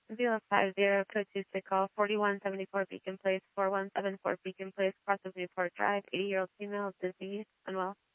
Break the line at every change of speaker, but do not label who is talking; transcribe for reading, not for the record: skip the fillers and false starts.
Vila 50, code 26, call 4174 Beacon Place, 4174 Beacon Place, cross of Newport Drive, 80-year-old female, dizzy, unwell.